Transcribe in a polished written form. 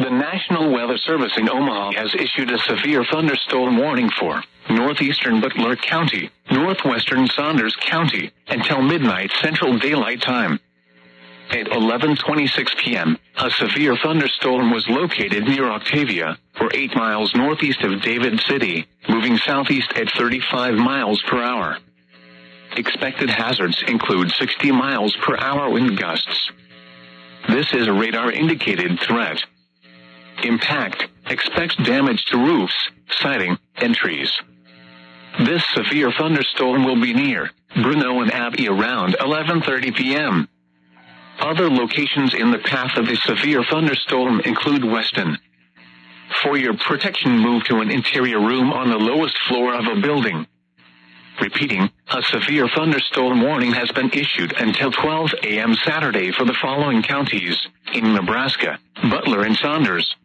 The National Weather Service in Omaha has issued a severe thunderstorm warning for northeastern Butler County, northwestern Saunders County, until midnight Central Daylight Time. At 11:26 p.m., a severe thunderstorm was located near Octavia, or 8 miles northeast of David City, moving southeast at 35 miles per hour. Expected hazards include 60 miles per hour wind gusts. This is a radar-indicated threat. Impact: expects damage to roofs, siding, and trees. This severe thunderstorm will be near Bruneau and Abbey around 11:30 p.m. Other locations in the path of the severe thunderstorm include Weston. For your protection, move to an interior room on the lowest floor of a building. Repeating, a severe thunderstorm warning has been issued until 12 a.m. Saturday for the following counties in Nebraska: Butler and Saunders.